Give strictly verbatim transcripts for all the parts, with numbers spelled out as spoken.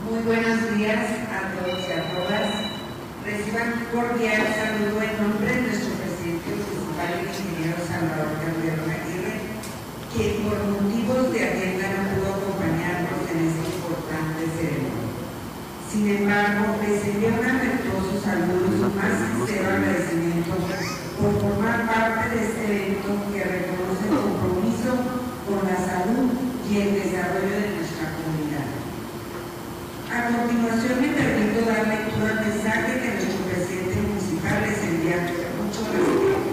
Muy buenos días a todos y a todas. Reciban un cordial saludo en nombre de nuestro presidente municipal, el ingeniero Salvador Calderón Aguirre, quien por motivos de agenda no pudo acompañarnos en este importante ceremonia. Sin embargo, les envío un afectuoso saludo y su más sincero agradecimiento por formar parte de este evento que reconoce el compromiso con la salud y el desarrollo de nuestra comunidad. A continuación me permito dar lectura al mensaje que nuestro presidente municipal les envía con mucho respeto.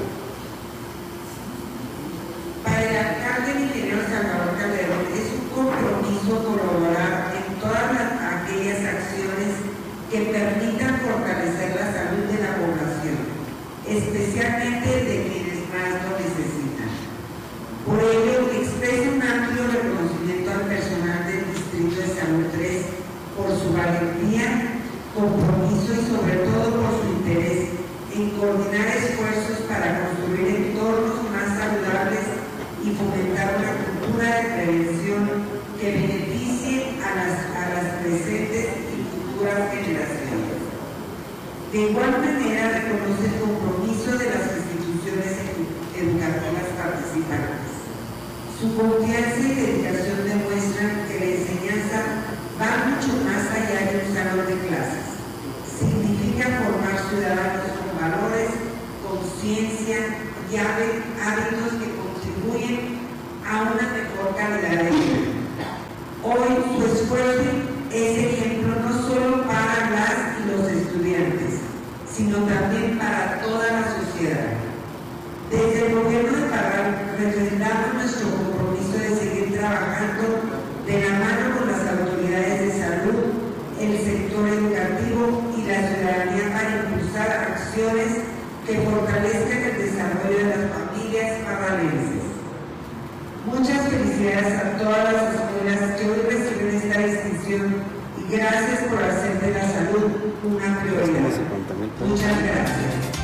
Para el alcalde el ingeniero Salvador Calderón es un compromiso colaborar en todas las, aquellas acciones que permitan fortalecer la salud de la población, especialmente de quienes más lo necesitan. Por ello, expreso un amplio reconocimiento al personal del Distrito de Salud tres por su valentía, compromiso y sobre todo por su interés en coordinar esfuerzos para construir entornos más saludables y fomentar una cultura de prevención que beneficie a las, a las presentes y futuras generaciones. De igual manera, reconoce el compromiso de las instituciones educativas participantes. Su confianza y dedicación demuestran que la enseñanza va mucho más allá de un salón de clases. Significa formar ciudadanos con valores, conciencia y hábitos que contribuyen a una mejor calidad de vida. Hoy su esfuerzo es ejemplo no solo para las y los estudiantes, sino también para toda la sociedad. Desde el gobierno de Parral refrendamos nuestro compromiso de seguir trabajando de la mano con las autoridades de salud, el sector educativo y la ciudadanía para impulsar acciones que fortalezcan el desarrollo de las familias parralenses. Muchas felicidades a todas las escuelas que hoy reciben esta distinción y gracias por hacer de la salud una prioridad. Muchas gracias.